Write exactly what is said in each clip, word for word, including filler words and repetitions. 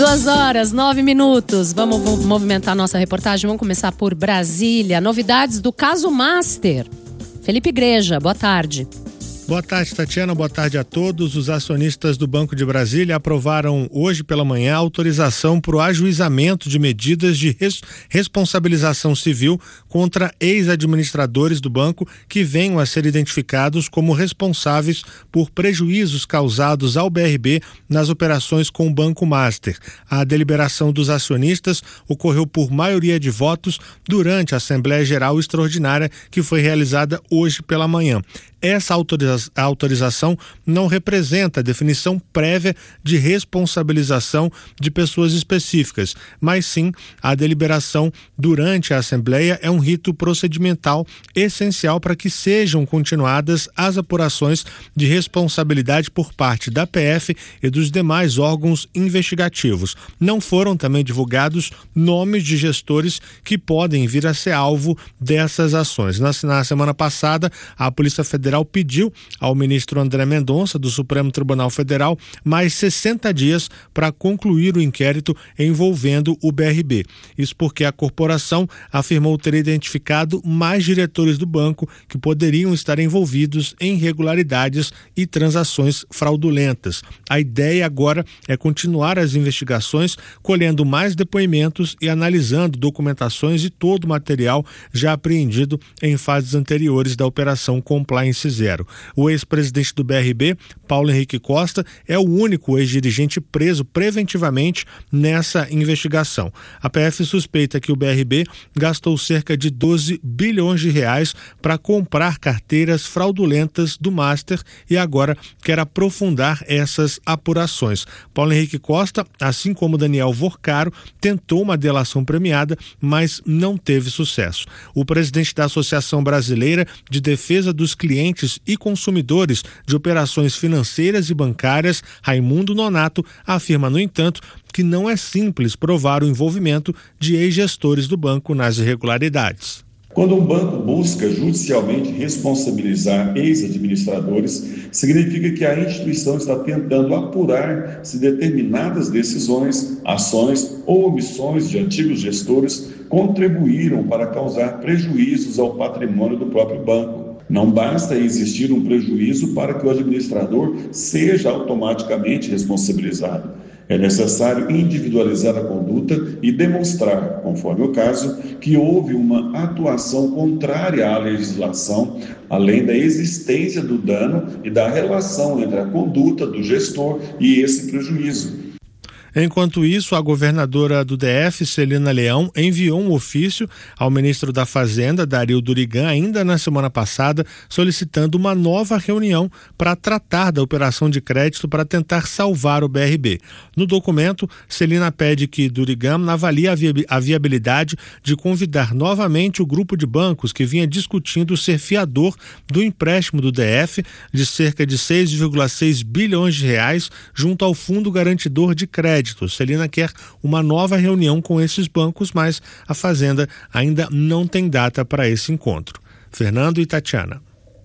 Duas horas, nove minutos. Vamos movimentar nossa reportagem. Vamos começar por Brasília. Novidades do caso Master. Felipe Igreja, boa tarde. Boa tarde, Tatiana. Boa tarde a todos. Os acionistas do Banco de Brasília aprovaram hoje pela manhã a autorização para o ajuizamento de medidas de res- responsabilização civil contra ex-administradores do banco que venham a ser identificados como responsáveis por prejuízos causados ao B R B nas operações com o Banco Master. A deliberação dos acionistas ocorreu por maioria de votos durante a Assembleia Geral Extraordinária que foi realizada hoje pela manhã. Essa autoriza- autorização não representa a definição prévia de responsabilização de pessoas específicas, mas sim a deliberação durante a Assembleia é um rito procedimental essencial para que sejam continuadas as apurações de responsabilidade por parte da P F e dos demais órgãos investigativos. Não foram também divulgados nomes de gestores que podem vir a ser alvo dessas ações. Na, na semana passada, a Polícia Federal pediu ao ministro André Mendonça, do Supremo Tribunal Federal, mais sessenta dias para concluir o inquérito envolvendo o B R B. Isso porque a corporação afirmou ter identificado mais diretores do banco que poderiam estar envolvidos em irregularidades e transações fraudulentas. A ideia agora é continuar as investigações, colhendo mais depoimentos e analisando documentações e todo o material já apreendido em fases anteriores da Operação Compliance Zero. O ex-presidente do B R B, Paulo Henrique Costa, é o único ex-dirigente preso preventivamente nessa investigação. A P F suspeita que o B R B gastou cerca de doze bilhões de reais para comprar carteiras fraudulentas do Master e agora quer aprofundar essas apurações. Paulo Henrique Costa, assim como Daniel Vorcaro, tentou uma delação premiada, mas não teve sucesso. O presidente da Associação Brasileira de Defesa dos Clientes e Consumidores de Operações Financeiras e Bancárias, Raimundo Nonato, afirma, no entanto, que não é simples provar o envolvimento de ex-gestores do banco nas irregularidades. Quando um banco busca judicialmente responsabilizar ex-administradores, significa que a instituição está tentando apurar se determinadas decisões, ações ou omissões de antigos gestores contribuíram para causar prejuízos ao patrimônio do próprio banco. Não basta existir um prejuízo para que o administrador seja automaticamente responsabilizado. É necessário individualizar a conduta e demonstrar, conforme o caso, que houve uma atuação contrária à legislação, além da existência do dano e da relação entre a conduta do gestor e esse prejuízo. Enquanto isso, a governadora do D F, Celina Leão, enviou um ofício ao ministro da Fazenda, Dario Durigan, ainda na semana passada, solicitando uma nova reunião para tratar da operação de crédito para tentar salvar o B R B. No documento, Celina pede que Durigan avalie a viabilidade de convidar novamente o grupo de bancos que vinha discutindo ser fiador do empréstimo do D F de cerca de seis vírgula seis bilhões de reais junto ao Fundo Garantidor de Crédito. Celina quer uma nova reunião com esses bancos, mas a Fazenda ainda não tem data para esse encontro. Fernando e Tatiana.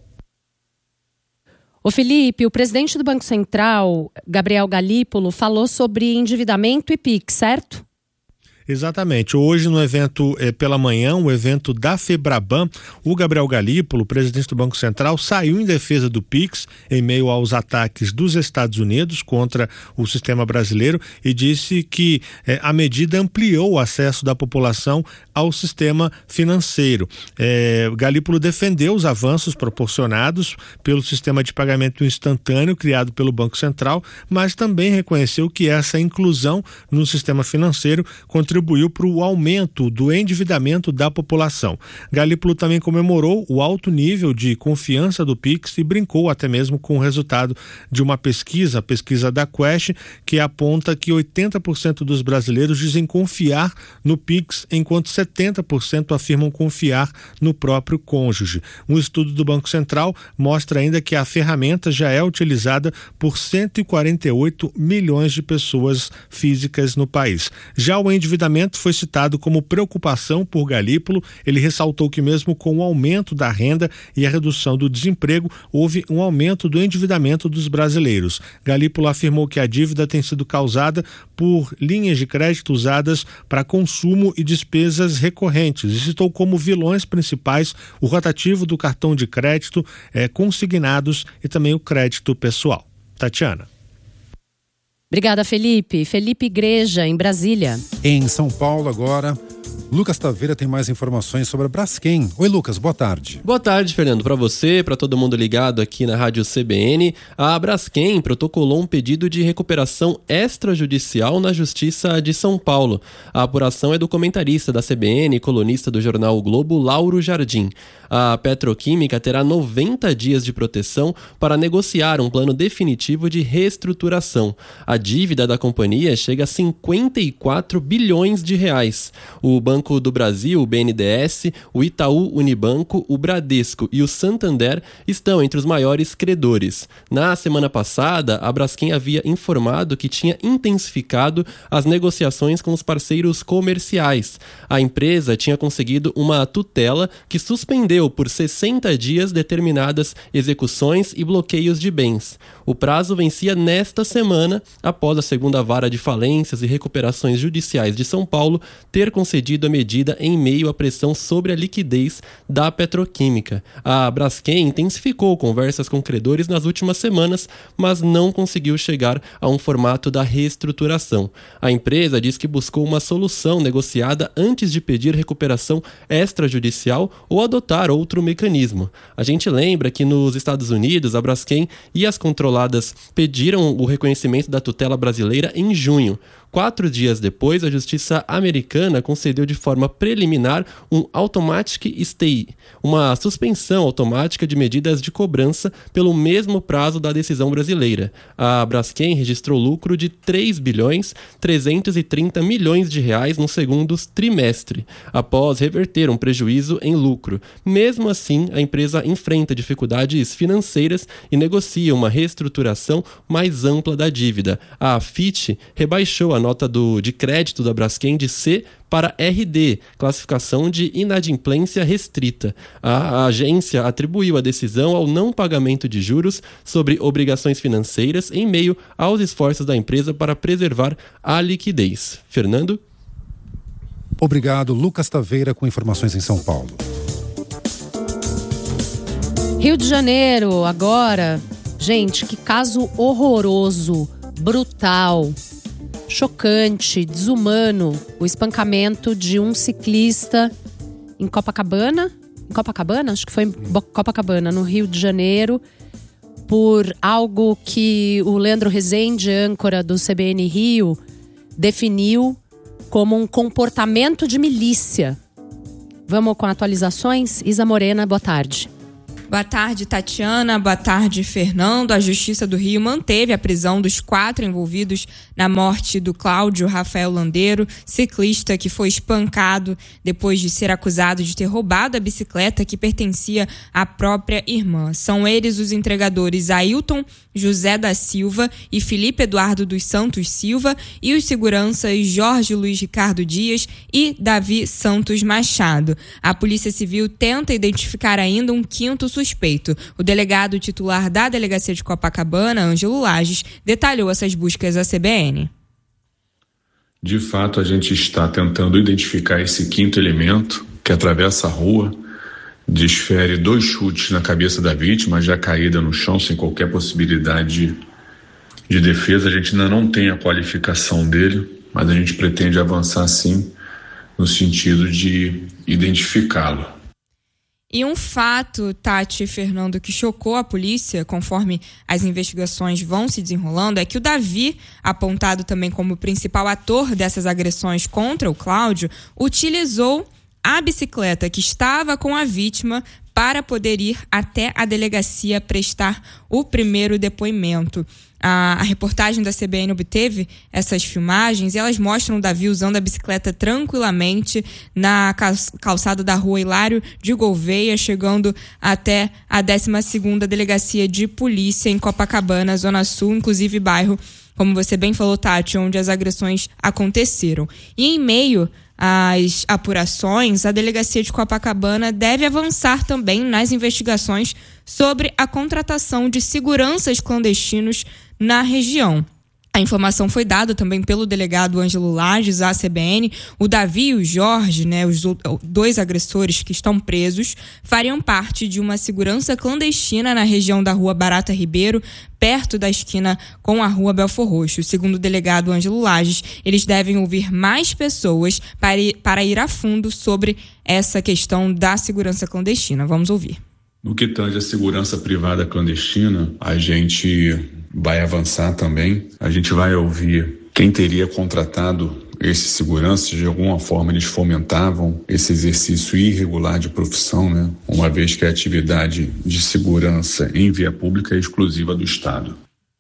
Ô Felipe, o presidente do Banco Central, Gabriel Galípolo, falou sobre endividamento e Pix, certo? Exatamente. Hoje, no evento eh, pela manhã, o evento da Febraban, o Gabriel Galípolo, presidente do Banco Central, saiu em defesa do Pix em meio aos ataques dos Estados Unidos contra o sistema brasileiro e disse que eh, a medida ampliou o acesso da população ao sistema financeiro. Eh, Galípolo defendeu os avanços proporcionados pelo sistema de pagamento instantâneo criado pelo Banco Central, mas também reconheceu que essa inclusão no sistema financeiro contribuiu contribuiu para o aumento do endividamento da população. Galípolo também comemorou o alto nível de confiança do Pix e brincou até mesmo com o resultado de uma pesquisa, a pesquisa da Quest, que aponta que oitenta por cento dos brasileiros dizem confiar no Pix, enquanto setenta por cento afirmam confiar no próprio cônjuge. Um estudo do Banco Central mostra ainda que a ferramenta já é utilizada por cento e quarenta e oito milhões de pessoas físicas no país. Já o endividamento ajuizamento foi citado como preocupação por Galípolo. Ele ressaltou que mesmo com o aumento da renda e a redução do desemprego, houve um aumento do endividamento dos brasileiros. Galípolo afirmou que a dívida tem sido causada por linhas de crédito usadas para consumo e despesas recorrentes e citou como vilões principais o rotativo do cartão de crédito, eh, consignados e também o crédito pessoal. Tatiana. Obrigada, Felipe. Felipe Igreja, em Brasília. Em São Paulo agora, Lucas Taveira tem mais informações sobre a Braskem. Oi, Lucas, boa tarde. Boa tarde, Fernando. Para você, para todo mundo ligado aqui na Rádio C B N, a Braskem protocolou um pedido de recuperação extrajudicial na Justiça de São Paulo. A apuração é do comentarista da C B N e colunista do jornal O Globo, Lauro Jardim. A petroquímica terá noventa dias de proteção para negociar um plano definitivo de reestruturação. A dívida da companhia chega a cinquenta e quatro bilhões de reais. O Banco do Brasil, o B N D E S, o Itaú Unibanco, o Bradesco e o Santander estão entre os maiores credores. Na semana passada, a Braskem havia informado que tinha intensificado as negociações com os parceiros comerciais. A empresa tinha conseguido uma tutela que suspendeu por sessenta dias determinadas execuções e bloqueios de bens. O prazo vencia nesta semana, após a segunda vara de falências e recuperações judiciais de São Paulo ter concedido a medida em meio à pressão sobre a liquidez da petroquímica. A Braskem intensificou conversas com credores nas últimas semanas, mas não conseguiu chegar a um formato da reestruturação. A empresa diz que buscou uma solução negociada antes de pedir recuperação extrajudicial ou adotar outro mecanismo. A gente lembra que nos Estados Unidos, a Braskem e as controladas pediram o reconhecimento da tutela brasileira em junho. Quatro dias depois, a justiça americana concedeu de forma preliminar um automatic stay, uma suspensão automática de medidas de cobrança pelo mesmo prazo da decisão brasileira. A Braskem registrou lucro de três bilhões trezentos e trinta milhões de reais no segundo trimestre, após reverter um prejuízo em lucro. Mesmo assim, a empresa enfrenta dificuldades financeiras e negocia uma reestruturação mais ampla da dívida. A Fitch rebaixou a nota do, de crédito da Braskem de C para R D, classificação de inadimplência restrita. A, a agência atribuiu a decisão ao não pagamento de juros sobre obrigações financeiras em meio aos esforços da empresa para preservar a liquidez. Fernando? Obrigado, Lucas Taveira, com informações em São Paulo. Rio de Janeiro, agora. Gente, que caso horroroso, brutal, chocante, desumano, o espancamento de um ciclista em Copacabana, em Copacabana? Acho que foi em Copacabana, no Rio de Janeiro, por algo que o Leandro Rezende, âncora do C B N Rio, definiu como um comportamento de milícia. Vamos com atualizações? Isa Morena, boa tarde. Boa tarde, Tatiana. Boa tarde, Fernando. A Justiça do Rio manteve a prisão dos quatro envolvidos na morte do Cláudio Rafael Landeiro, ciclista que foi espancado depois de ser acusado de ter roubado a bicicleta que pertencia à própria irmã. São eles os entregadores Ailton José da Silva e Felipe Eduardo dos Santos Silva e os seguranças Jorge Luiz Ricardo Dias e Davi Santos Machado. A Polícia Civil tenta identificar ainda um quinto suspeito. O delegado titular da Delegacia de Copacabana, Ângelo Lages, detalhou essas buscas à C B N. De fato, a gente está tentando identificar esse quinto elemento que atravessa a rua, desfere dois chutes na cabeça da vítima, já caída no chão, sem qualquer possibilidade de, de defesa. A gente ainda não tem a qualificação dele, mas a gente pretende avançar sim no sentido de identificá-lo. E um fato, Tati e Fernando, que chocou a polícia, conforme as investigações vão se desenrolando, é que o Davi, apontado também como principal ator dessas agressões contra o Cláudio, utilizou a bicicleta que estava com a vítima para poder ir até a delegacia prestar o primeiro depoimento. A, a reportagem da C B N obteve essas filmagens e elas mostram o Davi usando a bicicleta tranquilamente na calçada da rua Hilário de Gouveia, chegando até a décima segunda Delegacia de Polícia em Copacabana, Zona Sul, inclusive bairro como você bem falou, Tati, onde as agressões aconteceram. E em meio às apurações, a Delegacia de Copacabana deve avançar também nas investigações sobre a contratação de seguranças clandestinos na região. A informação foi dada também pelo delegado Ângelo Lages à C B N. O Davi e o Jorge, né, os dois agressores que estão presos, fariam parte de uma segurança clandestina na região da Rua Barata Ribeiro, perto da esquina com a Rua Belfor Roxo. Segundo o delegado Ângelo Lages, eles devem ouvir mais pessoas para ir, para ir a fundo sobre essa questão da segurança clandestina. Vamos ouvir. No que tange a segurança privada clandestina, a gente vai avançar também. A gente vai ouvir quem teria contratado esses seguranças. De alguma forma eles fomentavam esse exercício irregular de profissão, né? Uma vez que a atividade de segurança em via pública é exclusiva do Estado.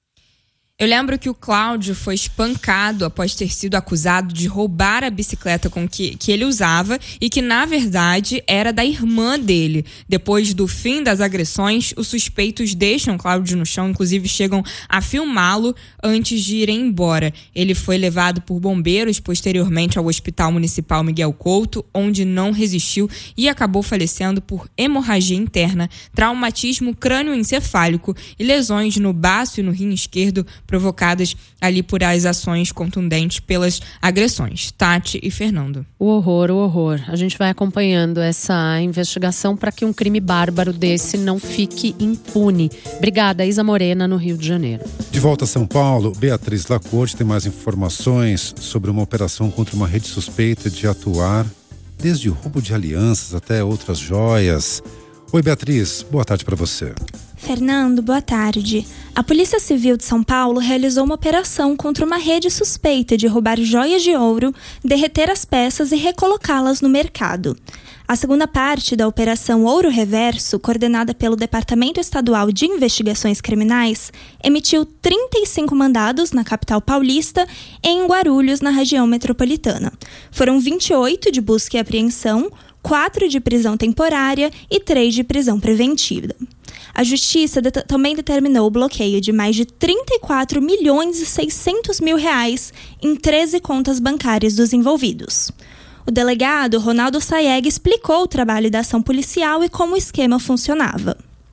Eu lembro que o Cláudio foi espancado após ter sido acusado de roubar a bicicleta com que, que ele usava e que, na verdade, era da irmã dele. Depois do fim das agressões, os suspeitos deixam o Cláudio no chão, inclusive chegam a filmá-lo antes de irem embora. Ele foi levado por bombeiros posteriormente ao Hospital Municipal Miguel Couto, onde não resistiu e acabou falecendo por hemorragia interna, traumatismo crânioencefálico e lesões no baço e no rim esquerdo, provocadas ali por as ações contundentes pelas agressões. Tati e Fernando. O horror, o horror. A gente vai acompanhando essa investigação para que um crime bárbaro desse não fique impune. Obrigada, Isa Morena, no Rio de Janeiro. De volta a São Paulo, Beatriz Lacorte tem mais informações sobre uma operação contra uma rede suspeita de atuar desde o roubo de alianças até outras joias. Oi, Beatriz, boa tarde para você. Fernando, boa tarde. A Polícia Civil de São Paulo realizou uma operação contra uma rede suspeita de roubar joias de ouro, derreter as peças e recolocá-las no mercado. A segunda parte da Operação Ouro Reverso, coordenada pelo Departamento Estadual de Investigações Criminais, emitiu trinta e cinco mandados na capital paulista e em Guarulhos, na região metropolitana. Foram vinte e oito de busca e apreensão, quatro de prisão temporária e três de prisão preventiva. A Justiça det- também determinou o bloqueio de mais de trinta e quatro milhões e seiscentos mil reais em treze contas bancárias dos envolvidos. O delegado Ronaldo Sayeg explicou o trabalho da ação policial e como o esquema funcionava.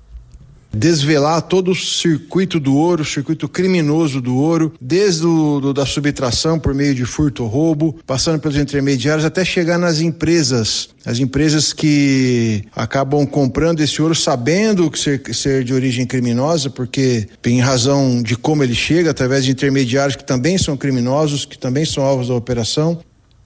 Desvelar todo o circuito do ouro, o circuito criminoso do ouro, desde o, do, da subtração por meio de furto ou roubo, passando pelos intermediários até chegar nas empresas. As empresas que acabam comprando esse ouro sabendo que ser, ser de origem criminosa, porque em razão de como ele chega, através de intermediários que também são criminosos, que também são alvos da operação.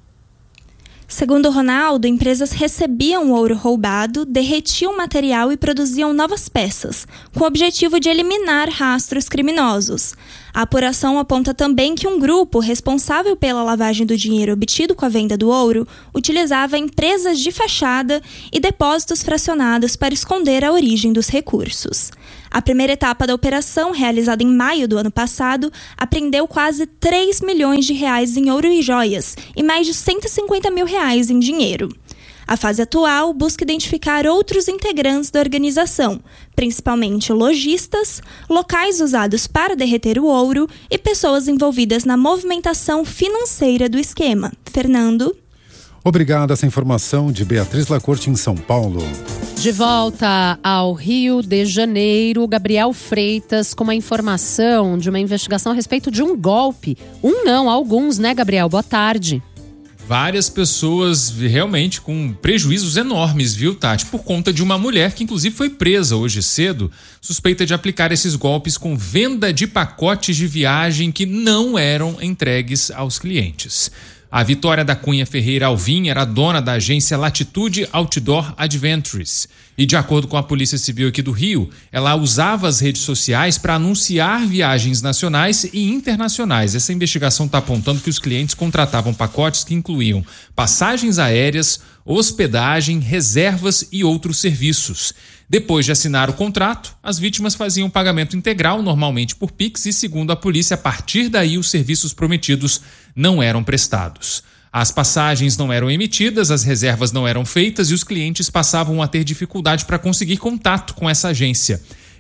Segundo Ronaldo, empresas recebiam o ouro roubado, derretiam o material e produziam novas peças, com o objetivo de eliminar rastros criminosos. A apuração aponta também que um grupo responsável pela lavagem do dinheiro obtido com a venda do ouro utilizava empresas de fachada e depósitos fracionados para esconder a origem dos recursos. A primeira etapa da operação, realizada em maio do ano passado, apreendeu quase três milhões de reais em ouro e joias e mais de cento e cinquenta mil reais em dinheiro. A fase atual busca identificar outros integrantes da organização, principalmente lojistas, locais usados para derreter o ouro e pessoas envolvidas na movimentação financeira do esquema. Fernando. Obrigado, essa informação de Beatriz Lacorte em São Paulo. De volta ao Rio de Janeiro, Gabriel Freitas com uma informação de uma investigação a respeito de um golpe. Um não, alguns, né, Gabriel? Boa tarde. Várias pessoas realmente com prejuízos enormes, viu, Tati? Por conta de uma mulher que inclusive foi presa hoje cedo, suspeita de aplicar esses golpes com venda de pacotes de viagem que não eram entregues aos clientes. A Vitória da Cunha Ferreira Alvim era dona da agência Latitude Outdoor Adventures e, de acordo com a Polícia Civil aqui do Rio, ela usava as redes sociais para anunciar viagens nacionais e internacionais. Essa investigação está apontando que os clientes contratavam pacotes que incluíam passagens aéreas, hospedagem, reservas e outros serviços. Depois de assinar o contrato, as vítimas faziam pagamento integral, normalmente por Pix, e, segundo a polícia, a partir daí os serviços prometidos não eram prestados. As passagens não eram emitidas, as reservas não eram feitas e os clientes passavam a ter dificuldade para conseguir contato com essa agência.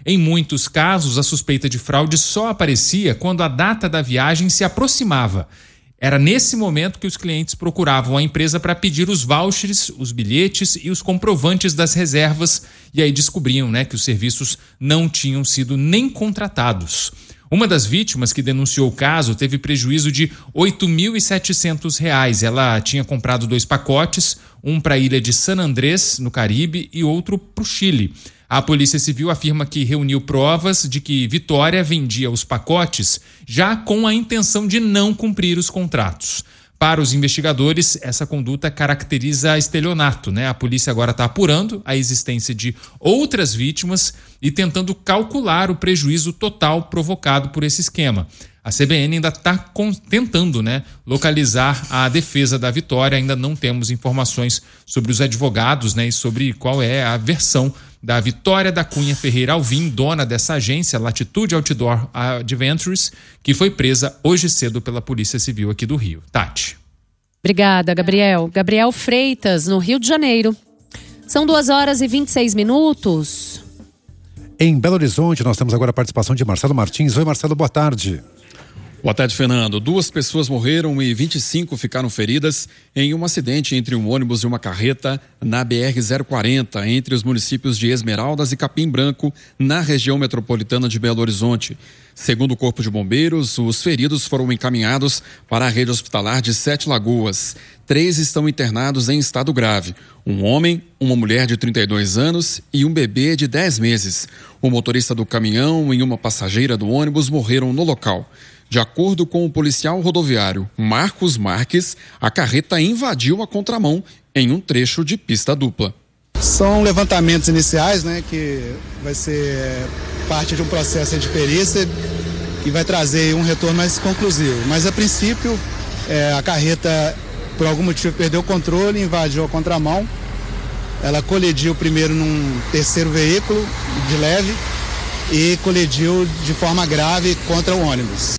Em muitos casos, a suspeita de fraude só aparecia quando a data da viagem se aproximava. Era nesse momento que os clientes procuravam a empresa para pedir os vouchers, os bilhetes e os comprovantes das reservas, e aí descobriam, né, que os serviços não tinham sido nem contratados. Uma das vítimas que denunciou o caso teve prejuízo de oito mil e setecentos reais. Ela tinha comprado dois pacotes, um para a ilha de San Andrés, no Caribe, e outro para o Chile. A Polícia Civil afirma que reuniu provas de que Vitória vendia os pacotes já com a intenção de não cumprir os contratos. Para os investigadores, essa conduta caracteriza estelionato, né? A polícia agora está apurando a existência de outras vítimas e tentando calcular o prejuízo total provocado por esse esquema. A C B N ainda está tentando, né, localizar a defesa da Vitória. Ainda não temos informações sobre os advogados, né, e sobre qual é a versão da Vitória da Cunha Ferreira Alvim, dona dessa agência, Latitude Outdoor Adventures, que foi presa hoje cedo pela Polícia Civil aqui do Rio. Tati. Obrigada, Gabriel. Gabriel Freitas, no Rio de Janeiro. São duas horas e vinte e seis minutos. Em Belo Horizonte, nós temos agora a participação de Marcelo Martins. Oi, Marcelo, boa tarde. Boa tarde, Fernando. Duas pessoas morreram e vinte e cinco ficaram feridas em um acidente entre um ônibus e uma carreta na B R zero quarenta, entre os municípios de Esmeraldas e Capim Branco, na região metropolitana de Belo Horizonte. Segundo o Corpo de Bombeiros, os feridos foram encaminhados para a rede hospitalar de Sete Lagoas. Três estão internados em estado grave. Um homem, uma mulher de trinta e dois anos e um bebê de dez meses. O motorista do caminhão e uma passageira do ônibus morreram no local. De acordo com o policial rodoviário Marcos Marques, a carreta invadiu a contramão em um trecho de pista dupla. São levantamentos iniciais, né, que vai ser parte de um processo de perícia que vai trazer um retorno mais conclusivo. Mas, a princípio, é, a carreta, por algum motivo, perdeu o controle, invadiu a contramão. Ela colidiu primeiro num terceiro veículo de leve e colidiu de forma grave contra o ônibus.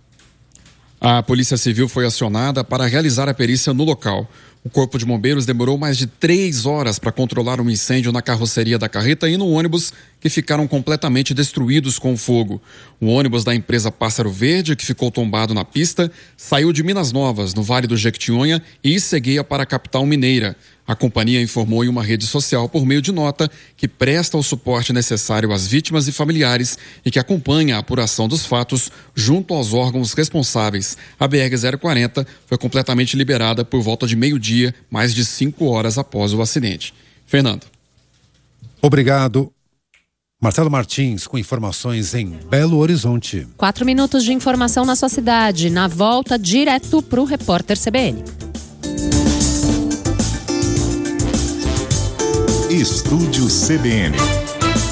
A Polícia Civil foi acionada para realizar a perícia no local. O Corpo de Bombeiros demorou mais de três horas para controlar um incêndio na carroceria da carreta e no ônibus, que ficaram completamente destruídos com o fogo. O ônibus da empresa Pássaro Verde, que ficou tombado na pista, saiu de Minas Novas, no Vale do Jequitinhonha, e seguia para a capital mineira. A companhia informou em uma rede social, por meio de nota, que presta o suporte necessário às vítimas e familiares e que acompanha a apuração dos fatos junto aos órgãos responsáveis. A B R zero quarenta foi completamente liberada por volta de meio-dia, mais de cinco horas após o acidente. Fernando. Obrigado. Marcelo Martins, com informações em Belo Horizonte. Quatro minutos de informação na sua cidade. Na volta, direto para o repórter C B N. Estúdio C B N.